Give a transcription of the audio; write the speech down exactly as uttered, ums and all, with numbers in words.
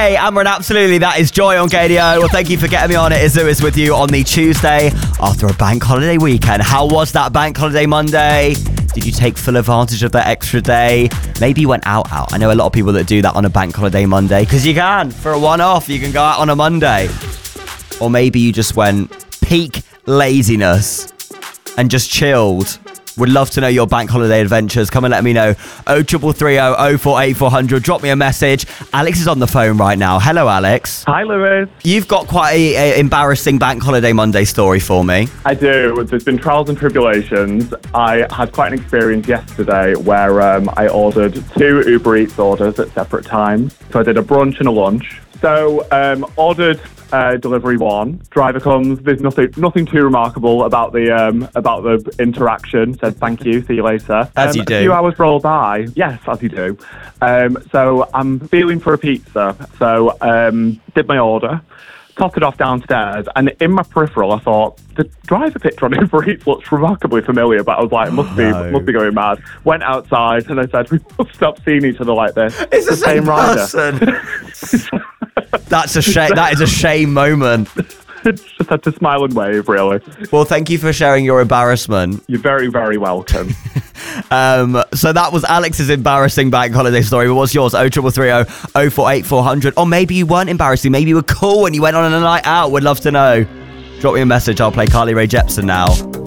Tuesday. Amber, and absolutely, that is Joy on K D O. Well, thank you for getting me on. It is Lewis with you on the Tuesday after a bank holiday weekend. How was that bank holiday Monday? Did you take full advantage of that extra day? Maybe you went out out. I know a lot of people that do that on a bank holiday Monday because you can. For a one-off, you can go out on a Monday. Or maybe you just went peak laziness and just chilled. Would love to know your bank holiday adventures. Come and let me know. oh three three oh, oh four eight four hundred. Drop me a message. Alex is on the phone right now. Hello, Alex. Hi, Lewis. You've got quite a, a embarrassing bank holiday Monday story for me. I do. There's been trials and tribulations. I had quite an experience yesterday where um, I ordered two Uber Eats orders at separate times. So I did a brunch and a lunch. So um, ordered uh, delivery one. Driver comes. There's nothing nothing too remarkable about the um, about the interaction. Said thank you. See you later. As um, you do. A few hours roll by. Yes, as you do. Um, so I'm feeling for a pizza. So um, did my order. Topped it off downstairs, and in my peripheral, I thought the driver picture on Uber Eats looks remarkably familiar. But I was like, must be, no. must be going mad. Went outside, and I said, we must stop seeing each other like this. It's the same person. That's a shame. That is a shame moment. Just had to smile and wave, really. Well, thank you for sharing your embarrassment. You're very, very welcome. um, so that was Alex's embarrassing bank holiday story. But what's yours? oh three three oh, oh four eight four hundred. Or maybe you weren't embarrassing. Maybe you were cool when you went on a night out. Would love to know. Drop me a message. I'll play Carly Rae Jepsen now.